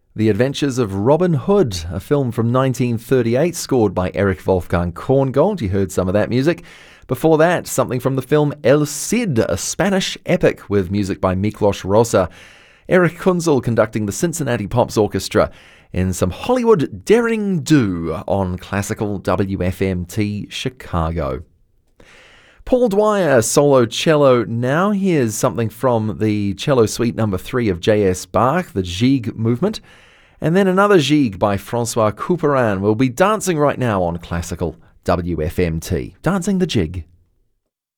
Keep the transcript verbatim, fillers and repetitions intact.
The Adventures of Robin Hood, a film from nineteen thirty-eight scored by Erich Wolfgang Korngold. You heard some of that music. Before that, something from the film El Cid, a Spanish epic with music by Miklos Rozsa. Erich Kunzel conducting the Cincinnati Pops Orchestra in some Hollywood daring do on classical W F M T Chicago. Paul Dwyer, solo cello. Now here's something from the cello suite number three of J S Bach, the Gigue movement, and then another Gigue by Francois Couperin. We'll be dancing right now on classical W F M T, dancing the jig.